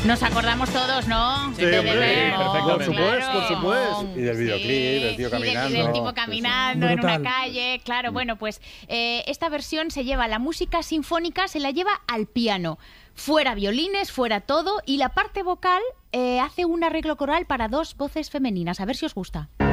Nos acordamos todos, ¿no? Sí, hombre, perfectamente. Por supuesto. Y del videoclip, del tío caminando. Del tipo caminando en Brutal. una calle. Claro, bueno, pues esta versión se lleva, la música sinfónica se la lleva al piano. Fuera violines, fuera todo. Y la parte vocal hace un arreglo coral para 2 voces femeninas. A ver si os gusta.